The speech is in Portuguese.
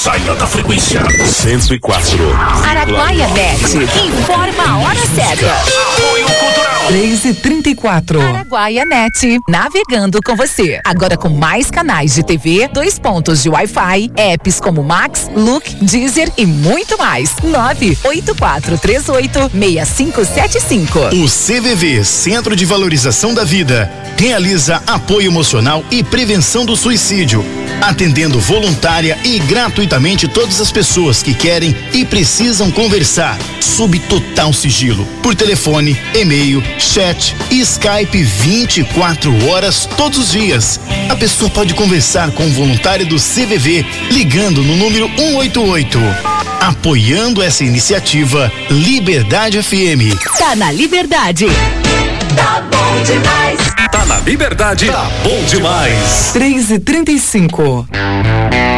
saia da frequência 104. Araguaia Net informa a hora certa. Apoio Cultural. 3h34. Araguaia Net, navegando com você. Agora com mais canais de TV, 2 pontos de Wi-Fi, apps como Max, Look, Deezer e muito mais. 984386575. O CVV, Centro de Valorização da Vida, realiza apoio emocional e prevenção do suicídio, atendendo voluntária e gratuitamente todas as pessoas que querem e precisam conversar, sob total sigilo, por telefone, e-mail, chat e Skype 24 horas todos os dias. A pessoa pode conversar com o voluntário do CVV ligando no número 188. Apoiando essa iniciativa, Liberdade FM. Tá na Liberdade. Tá bom demais. Tá na Liberdade. Tá bom demais. 3h35.